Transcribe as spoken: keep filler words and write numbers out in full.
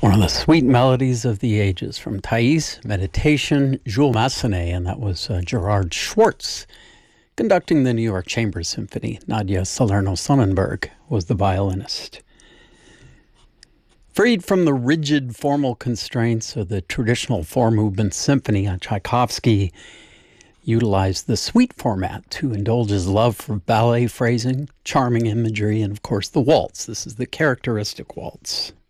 One of the sweet melodies of the ages from Thais, Meditation, Jules Massenet, and that was uh, Gerard Schwartz conducting the New York Chamber Symphony. Nadia Salerno-Sonnenberg was the violinist. Freed from the rigid formal constraints of the traditional four-movement symphony, Tchaikovsky utilized the suite format to indulge his love for ballet phrasing, charming imagery, and of course the waltz. This is the characteristic waltz.